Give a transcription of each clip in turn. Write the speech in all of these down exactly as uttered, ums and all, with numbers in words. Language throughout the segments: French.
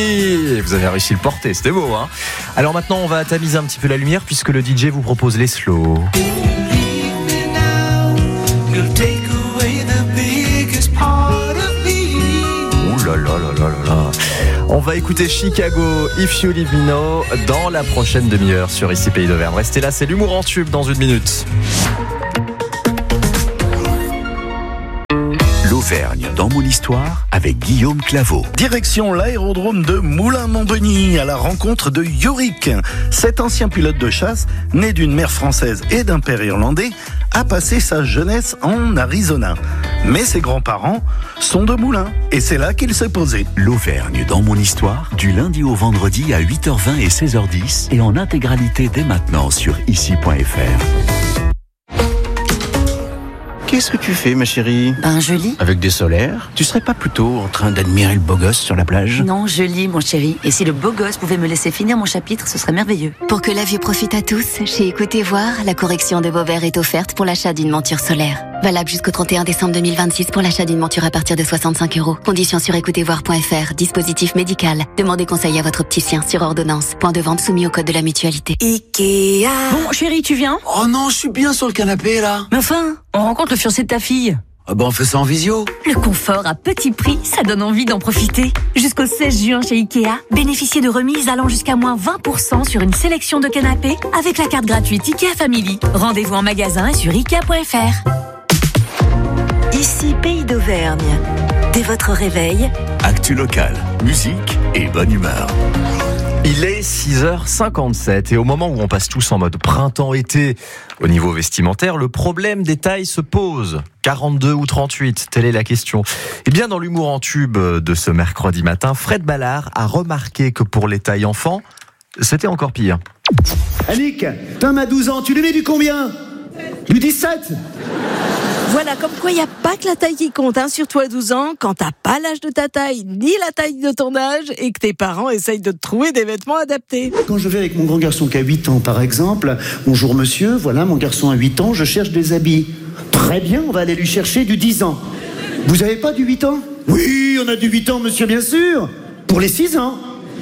Oui, vous avez réussi à le porter, c'était beau, hein. Alors maintenant, on va tamiser un petit peu la lumière puisque le D J vous propose les slows. Ouh là là là là là là. On va écouter Chicago, If You Leave Me Now dans la prochaine demi-heure sur Ici Pays d'Auvergne. Restez là, c'est l'humour en tube dans une minute. L'Auvergne dans mon histoire avec Guillaume Claveau. Direction l'aérodrome de Moulins-Montbeny à la rencontre de Yorick. Cet ancien pilote de chasse, né d'une mère française et d'un père irlandais, a passé sa jeunesse en Arizona. Mais ses grands-parents sont de Moulins et c'est là qu'il s'est posé. L'Auvergne dans mon histoire, du lundi au vendredi à huit heures vingt et seize heures dix et en intégralité dès maintenant sur ici point f r. Qu'est-ce que tu fais, ma chérie? Ben, je lis. Avec des solaires? Tu serais pas plutôt en train d'admirer le beau gosse sur la plage? Non, je lis, mon chéri. Et si le beau gosse pouvait me laisser finir mon chapitre, ce serait merveilleux. Pour que la vue profite à tous, chez Écoutez Voir, la correction de vos verres est offerte pour l'achat d'une monture solaire. Valable jusqu'au trente et un décembre deux mille vingt-six pour l'achat d'une monture à partir de soixante-cinq euros. Conditions sur écoutez voir point f r. Dispositif médical. Demandez conseil à votre opticien sur ordonnance. Point de vente soumis au code de la mutualité. Ikea. Bon, chéri, tu viens? Oh non, je suis bien sur le canapé, là. Mais enfin, on rencontre le fiancé de ta fille. Ah ben, on fait ça en visio. Le confort à petit prix, ça donne envie d'en profiter. Jusqu'au seize juin chez Ikea, bénéficiez de remises allant jusqu'à moins vingt pour cent sur une sélection de canapés avec la carte gratuite Ikea Family. Rendez-vous en magasin et sur ikea point f r. Ici Pays d'Auvergne. Dès votre réveil, Actu locale, musique et bonne humeur. Il est six heures cinquante-sept et au moment où on passe tous en mode printemps-été au niveau vestimentaire, le problème des tailles se pose. quarante-deux ou trente-huit, telle est la question. Et bien dans l'humour en tube de ce mercredi matin, Fred Ballard a remarqué que pour les tailles enfants, c'était encore pire. Annick, Tom a douze ans, tu lui mets du combien? Du dix-sept? Voilà, comme quoi il n'y a pas que la taille qui compte, hein, surtout à douze ans, quand t'as pas l'âge de ta taille, ni la taille de ton âge, et que tes parents essayent de te trouver des vêtements adaptés. Quand je vais avec mon grand garçon qui a huit ans, par exemple, bonjour monsieur, voilà, mon garçon a huit ans, je cherche des habits. Très bien, on va aller lui chercher du dix ans. Vous avez pas du huit ans? Oui, on a du huit ans, monsieur, bien sûr. Pour les six ans.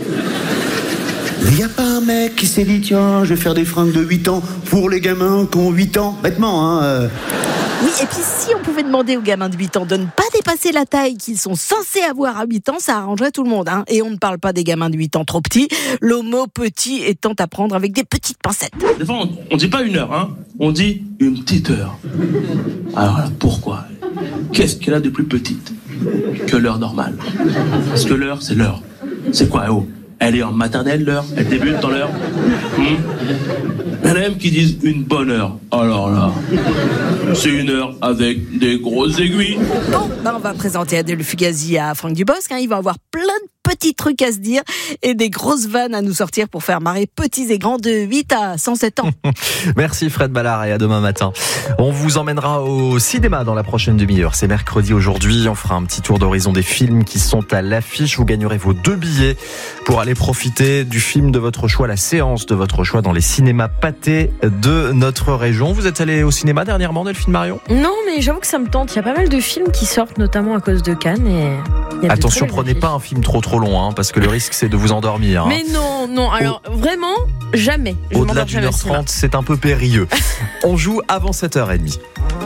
Il n'y a pas un mec qui s'est dit, tiens, je vais faire des fringues de huit ans pour les gamins qui ont huit ans. Vêtements, hein. Euh... Oui, et puis si on pouvait demander aux gamins de huit ans de ne pas dépasser la taille qu'ils sont censés avoir à huit ans, ça arrangerait tout le monde, hein. Et on ne parle pas des gamins de huit ans trop petits, le mot petit étant à prendre avec des petites pincettes. Des fois, on, on dit pas une heure, hein. On dit une petite heure. Alors là, pourquoi? Qu'est-ce qu'elle a de plus petite que l'heure normale? Parce que l'heure, c'est l'heure. C'est quoi, oh? Elle est en maternelle, l'heure? Elle débute dans l'heure? hmm Il y en a même qui disent une bonne heure. Alors là, c'est une heure avec des grosses aiguilles. Bon, ben on va présenter Adèle Fugazi à Franck Dubosc, hein. Il va avoir plein de petits trucs à se dire et des grosses vannes à nous sortir pour faire marrer petits et grands de huit à cent sept ans. Merci Fred Ballard et à demain matin. On vous emmènera au cinéma dans la prochaine demi-heure. C'est mercredi aujourd'hui. On fera un petit tour d'horizon des films qui sont à l'affiche. Vous gagnerez vos deux billets pour aller profiter du film de votre choix, la séance de votre choix dans les cinémas pâtés de notre région. Vous êtes allé au cinéma dernièrement, Delphine Marion? Non, mais j'avoue que ça me tente. Il y a pas mal de films qui sortent, notamment à cause de Cannes. Et il y a attention, prenez pas un film trop trop long, hein, parce que le risque c'est de vous endormir. Hein. Mais non, non. Alors au... vraiment, jamais. Je Au-delà d'une heure trente, c'est un peu périlleux. On joue avant sept heures trente.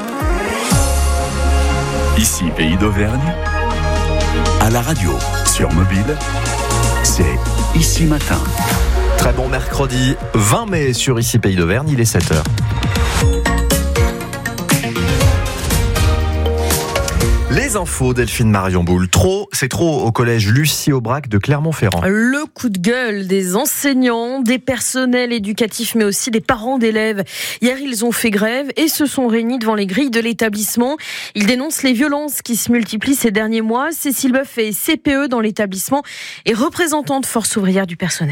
Ici, Pays d'Auvergne, à la radio, sur mobile, c'est Ici Matin. Très bon mercredi vingt mai sur Ici Pays d'Auvergne, il est sept heures. Les infos, Delphine Marion Boule. Trop, c'est trop au collège Lucie Aubrac de Clermont-Ferrand. Le coup de gueule des enseignants, des personnels éducatifs, mais aussi des parents d'élèves. Hier, ils ont fait grève et se sont réunis devant les grilles de l'établissement. Ils dénoncent les violences qui se multiplient ces derniers mois. Cécile Boeuf est C P E dans l'établissement et représentante force ouvrière du personnel.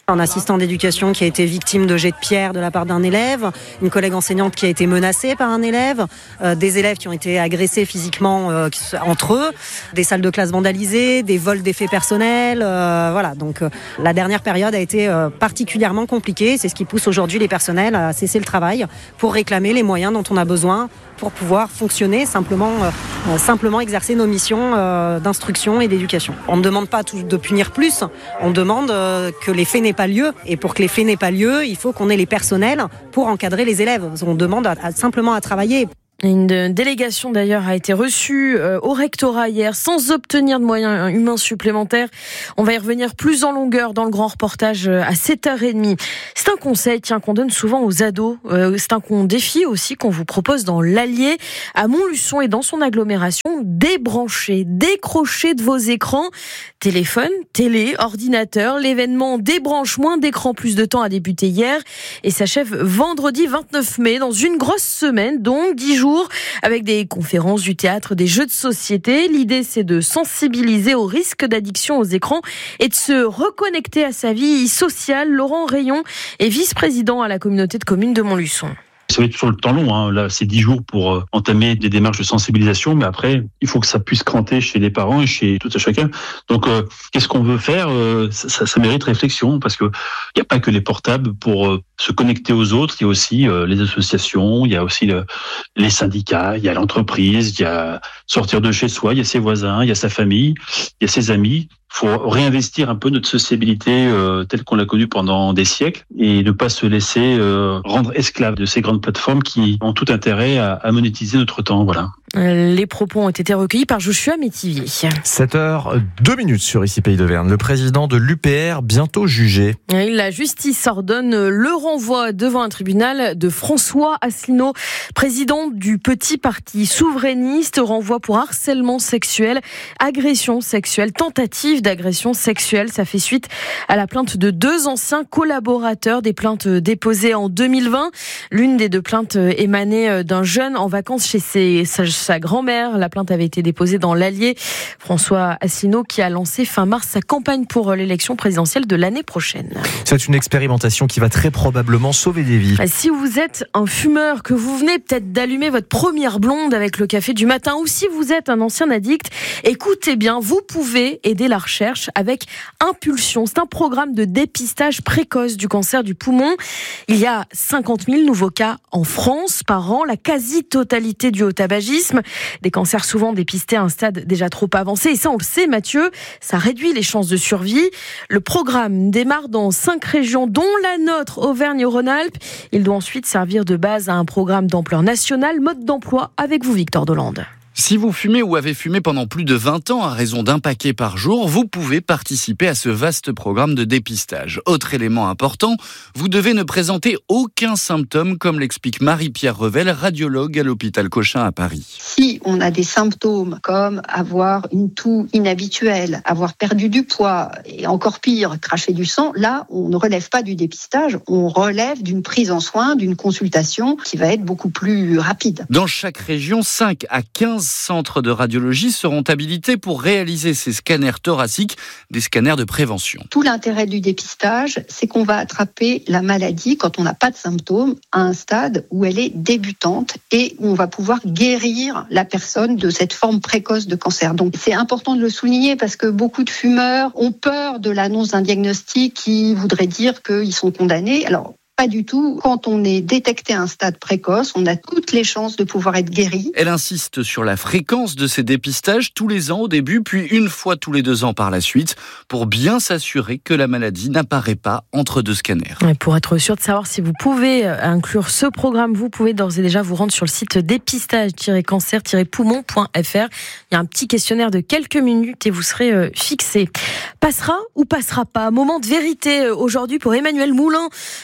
Un assistant d'éducation qui a été victime de jets de pierre de la part d'un élève, une collègue enseignante qui a été menacée par un élève, euh, des élèves qui ont été agressés physiquement euh, entre eux, des salles de classe vandalisées, des vols d'effets personnels. Euh, voilà, donc euh, la dernière période a été euh, particulièrement compliquée. C'est ce qui pousse aujourd'hui les personnels à cesser le travail pour réclamer les moyens dont on a besoin pour pouvoir fonctionner, simplement, euh, simplement exercer nos missions euh, d'instruction et d'éducation. On ne demande pas tout, de punir plus, on demande euh, que les faits n'aient pas lieu. Et pour que les faits n'aient pas lieu, il faut qu'on ait les personnels pour encadrer les élèves. On demande à, à, simplement à travailler. Une délégation d'ailleurs a été reçue au rectorat hier sans obtenir de moyens humains supplémentaires. On va y revenir plus en longueur dans le grand reportage à sept heures trente. C'est un conseil tiens, qu'on donne souvent aux ados. C'est un défi aussi qu'on vous propose dans l'Allier, à Montluçon et dans son agglomération. Débranchez, décrochez de vos écrans. Téléphone, télé, ordinateur. L'événement Débranche moins d'écran, plus de temps a débuté hier et s'achève vendredi vingt-neuf mai dans une grosse semaine, donc dix jours avec des conférences, du théâtre, des jeux de société. L'idée, c'est de sensibiliser au risque d'addiction aux écrans et de se reconnecter à sa vie sociale. Laurent Rayon est vice-président à la communauté de communes de Montluçon. Ça va être sur le temps long, hein. Là, c'est dix jours pour euh, entamer des démarches de sensibilisation, mais après, il faut que ça puisse cranter chez les parents et chez tout à chacun. Donc, euh, qu'est-ce qu'on veut faire euh, ça, ça, ça mérite réflexion, parce que il n'y a pas que les portables pour euh, se connecter aux autres. Il y a aussi euh, les associations, il y a aussi le, les syndicats, il y a l'entreprise, il y a sortir de chez soi, il y a ses voisins, il y a sa famille, il y a ses amis. Il faut réinvestir un peu notre sociabilité euh, telle qu'on l'a connue pendant des siècles et ne pas se laisser euh, rendre esclave de ces grandes plateformes qui ont tout intérêt à, à monétiser notre temps. Voilà. Les propos ont été recueillis par Joshua Métivier. sept heures deux minutes sur Ici Pays d'Auvergne. Le président de l'U P R bientôt jugé. La justice ordonne le renvoi devant un tribunal de François Asselineau, président du petit parti souverainiste. Renvoi pour harcèlement sexuel, agression sexuelle, tentative d'agression sexuelle. Ça fait suite à la plainte de deux anciens collaborateurs, des plaintes déposées en deux mille vingt. L'une des deux plaintes émanait d'un jeune en vacances chez ses, sa, sa grand-mère. La plainte avait été déposée dans l'Allier. François Asselineau qui a lancé fin mars sa campagne pour l'élection présidentielle de l'année prochaine. C'est une expérimentation qui va très probablement sauver des vies. Si vous êtes un fumeur, que vous venez peut-être d'allumer votre première blonde avec le café du matin, ou si vous êtes un ancien addict, écoutez bien, vous pouvez aider la recherche avec Impulsion. C'est un programme de dépistage précoce du cancer du poumon. Il y a cinquante mille nouveaux cas en France par an, la quasi-totalité due au tabagisme. Des cancers souvent dépistés à un stade déjà trop avancé. Et ça, on le sait, Mathieu, ça réduit les chances de survie. Le programme démarre dans cinq régions, dont la nôtre, Auvergne-Rhône-Alpes. Il doit ensuite servir de base à un programme d'ampleur nationale. Mode d'emploi avec vous, Victor Dolande. Si vous fumez ou avez fumé pendant plus de vingt ans à raison d'un paquet par jour, vous pouvez participer à ce vaste programme de dépistage. Autre élément important, vous devez ne présenter aucun symptôme, comme l'explique Marie-Pierre Revel, radiologue à l'hôpital Cochin à Paris. Si on a des symptômes comme avoir une toux inhabituelle, avoir perdu du poids et encore pire, cracher du sang, là, on ne relève pas du dépistage, on relève d'une prise en soin, d'une consultation qui va être beaucoup plus rapide. Dans chaque région, cinq à quinze centres de radiologie seront habilités pour réaliser ces scanners thoraciques, des scanners de prévention. Tout l'intérêt du dépistage, c'est qu'on va attraper la maladie quand on n'a pas de symptômes à un stade où elle est débutante et où on va pouvoir guérir la personne de cette forme précoce de cancer. Donc c'est important de le souligner parce que beaucoup de fumeurs ont peur de l'annonce d'un diagnostic qui voudrait dire qu'ils sont condamnés. Alors pas du tout. Quand on est détecté à un stade précoce, on a toutes les chances de pouvoir être guéri. Elle insiste sur la fréquence de ces dépistages tous les ans au début, puis une fois tous les deux ans par la suite, pour bien s'assurer que la maladie n'apparaît pas entre deux scanners. Et pour être sûr de savoir si vous pouvez inclure ce programme, vous pouvez d'ores et déjà vous rendre sur le site dépistage tiret cancer tiret poumon point f r. Il y a un petit questionnaire de quelques minutes et vous serez fixé. Passera ou passera pas ? Moment de vérité aujourd'hui pour Emmanuel Moulin, l'ancien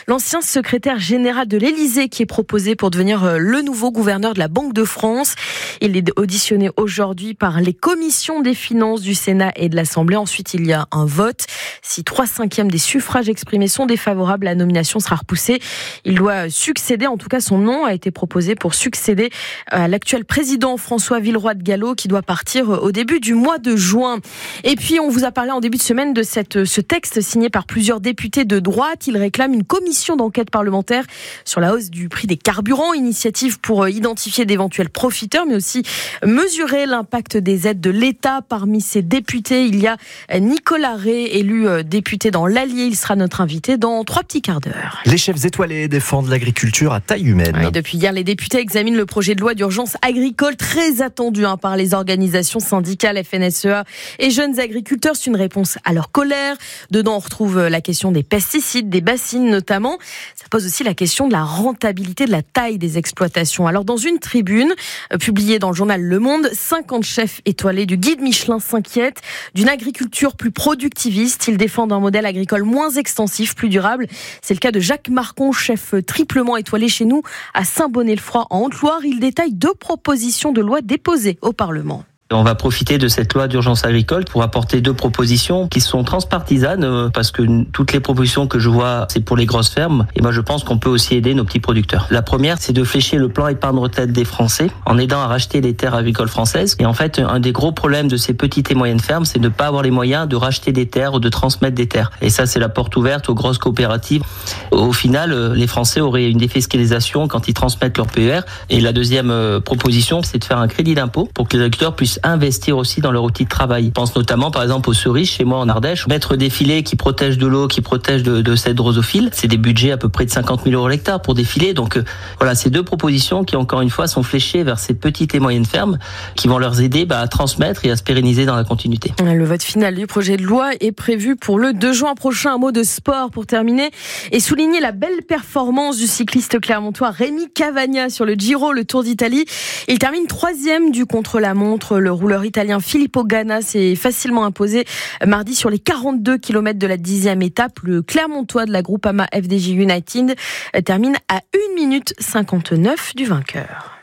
secrétaire général de l'Élysée qui est proposé pour devenir le nouveau gouverneur de la Banque de France. Il est auditionné aujourd'hui par les commissions des finances du Sénat et de l'Assemblée. Ensuite, il y a un vote. Si trois cinquièmes des suffrages exprimés sont défavorables, la nomination sera repoussée. Il doit succéder, en tout cas son nom a été proposé pour succéder à l'actuel président François Villeroy de Galhau qui doit partir au début du mois de juin. Et puis on vous a parlé en début de semaine de cette, ce texte signé par plusieurs députés de droite. Ils réclament une commission d'enquête parlementaire sur la hausse du prix des carburants, initiative pour identifier d'éventuels profiteurs mais aussi mesurer l'impact des aides de l'État. Parmi ces députés, il y a Nicolas Ray, élu député dans l'Allier. Il sera notre invité dans trois petits quarts d'heure. Les chefs étoilés défendent l'agriculture à taille humaine. Oui, depuis hier, les députés examinent le projet de loi d'urgence agricole, très attendu hein, par les organisations syndicales F N S E A et jeunes agriculteurs. C'est une réponse à leur colère. Dedans, on retrouve la question des pesticides, des bassines notamment. Ça pose aussi la question de la rentabilité, de la taille des exploitations. Alors, dans une tribune euh, publiée dans le journal Le Monde, cinquante chefs étoilés du guide Michelin s'inquiètent d'une agriculture plus productiviste. Ils défendent un modèle agricole moins extensif, plus durable. C'est le cas de Jacques Marcon, chef triplement étoilé chez nous à Saint-Bonnet-le-Froid en Haute-Loire. Il détaille deux propositions de loi déposées au Parlement. On va profiter de cette loi d'urgence agricole pour apporter deux propositions qui sont transpartisanes parce que toutes les propositions que je vois, c'est pour les grosses fermes. Et moi, je pense qu'on peut aussi aider nos petits producteurs. La première, c'est de flécher le plan épargne retraite des Français en aidant à racheter les terres agricoles françaises. Et en fait, un des gros problèmes de ces petites et moyennes fermes, c'est de ne pas avoir les moyens de racheter des terres ou de transmettre des terres. Et ça, c'est la porte ouverte aux grosses coopératives. Au final, les Français auraient une défiscalisation quand ils transmettent leur P E R. Et la deuxième proposition, c'est de faire un crédit d'impôt pour que les agriculteurs puissent investir aussi dans leur outil de travail. Je pense notamment par exemple aux cerises chez moi en Ardèche. Mettre des filets qui protègent de l'eau, qui protègent de, de cette drosophile, c'est des budgets à peu près de cinquante mille euros l'hectare pour des filets. Donc euh, voilà, ces deux propositions qui encore une fois sont fléchées vers ces petites et moyennes fermes qui vont leur aider bah, à transmettre et à se pérenniser dans la continuité. Le vote final du projet de loi est prévu pour le deux juin prochain. Un mot de sport pour terminer et souligner la belle performance du cycliste clermontois Rémi Cavagna sur le Giro, le Tour d'Italie. Il termine troisième du contre-la-montre. Le rouleur italien Filippo Ganna s'est facilement imposé mardi sur les quarante-deux kilomètres de la dixième étape. Le Clermontois de la Groupama F D J United termine à une minute cinquante-neuf du vainqueur.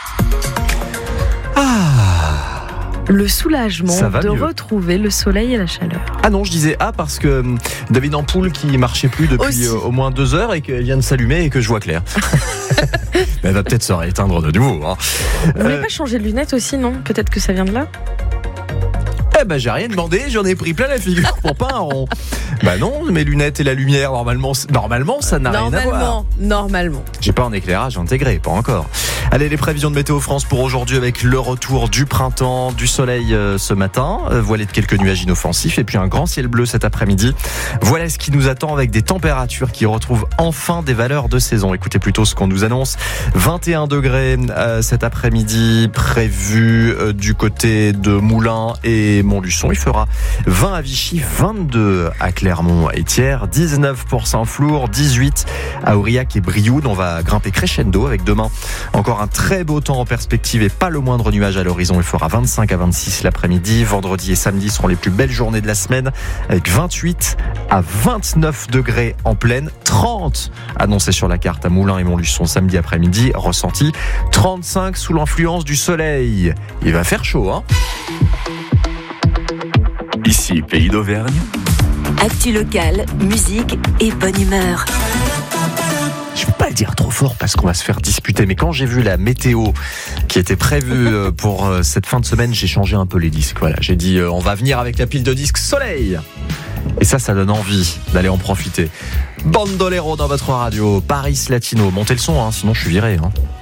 Ah, le soulagement de mieux. retrouver le soleil et la chaleur. Ah non, je disais ah parce que euh, David Ampoule qui marchait plus depuis euh, au moins deux heures et qu'elle vient de s'allumer et que je vois clair. Mais elle va peut-être se rééteindre de nouveau. Hein. Vous n'avez euh... pas changé de lunettes aussi, non ? Peut-être que ça vient de là ? Eh ben j'ai rien demandé, j'en ai pris plein la figure pour pas un rond. Bah non, mes lunettes et la lumière, normalement, normalement ça n'a rien à voir. Normalement, normalement. J'ai pas un éclairage intégré, pas encore. Allez, les prévisions de Météo France pour aujourd'hui avec le retour du printemps, du soleil euh, ce matin, euh, voilé de quelques nuages inoffensifs et puis un grand ciel bleu cet après-midi. Voilà ce qui nous attend avec des températures qui retrouvent enfin des valeurs de saison. Écoutez plutôt ce qu'on nous annonce. vingt et un degrés euh, cet après-midi prévu euh, du côté de Moulins et Montluçon. Il fera vingt à Vichy, vingt-deux à Clermont et Thiers, dix-neuf pour Saint-Flour, dix-huit à Aurillac et Brioude. On va grimper crescendo avec demain encore un très beau temps en perspective et pas le moindre nuage à l'horizon. Il fera vingt-cinq à vingt-six l'après-midi. Vendredi et samedi seront les plus belles journées de la semaine avec vingt-huit à vingt-neuf degrés en pleine, trente annoncés sur la carte à Moulins et Montluçon samedi après-midi, ressenti trente-cinq sous l'influence du soleil. Il va faire chaud, hein. Ici, Pays d'Auvergne. Actu locale, musique et bonne humeur. Je ne vais pas le dire trop fort parce qu'on va se faire disputer, mais quand j'ai vu la météo qui était prévue pour cette fin de semaine, j'ai changé un peu les disques. Voilà, j'ai dit on va venir avec la pile de disques soleil. Et ça, ça donne envie d'aller en profiter. Bandolero dans votre radio, Paris Latino. Montez le son, hein, sinon je suis viré. Hein.